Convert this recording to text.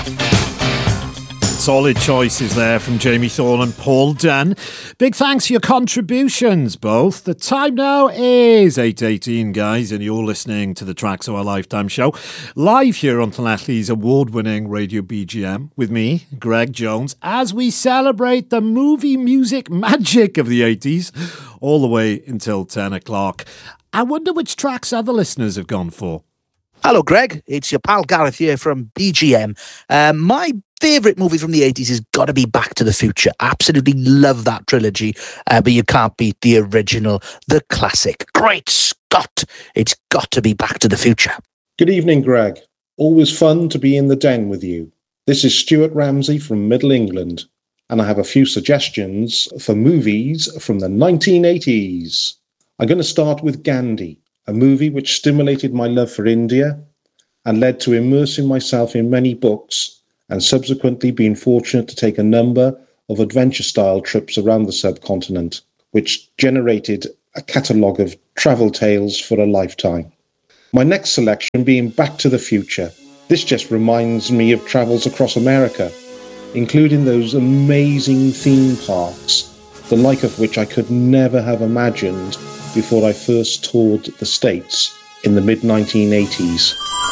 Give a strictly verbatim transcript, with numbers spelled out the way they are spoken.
Solid choices there from Jamie Thorne and Paul Dunn. Big thanks for your contributions, both. The time now is eight eighteen, guys, and you're listening to the Tracks of Our Lifetime show, live here on Llanelli's award-winning Radio B G M, with me, Greg Jones, as we celebrate the movie music magic of the eighties, all the way until ten o'clock. I wonder which tracks other listeners have gone for. Hello, Greg. It's your pal Gareth here from B G M. Um, my favourite movie from the eighties has got to be Back to the Future. Absolutely love that trilogy, uh, but you can't beat the original, the classic. Great Scott! It's got to be Back to the Future. Good evening, Greg. Always fun to be in the den with you. This is Stuart Ramsey from Middle England, and I have a few suggestions for movies from the nineteen eighties. I'm going to start with Gandhi, a movie which stimulated my love for India and led to immersing myself in many books and subsequently being fortunate to take a number of adventure-style trips around the subcontinent, which generated a catalogue of travel tales for a lifetime. My next selection being Back to the Future. This just reminds me of travels across America, including those amazing theme parks, the like of which I could never have imagined before I first toured the States in the mid nineteen eighties.